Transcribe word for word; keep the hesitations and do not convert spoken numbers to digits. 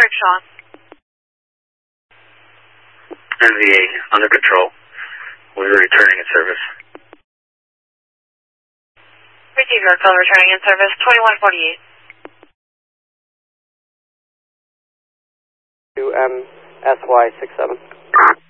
Rickshaw. N V A, under control. We're returning in service. Receiver, call returning in service, twenty-one forty-eight. two M S Y six seven.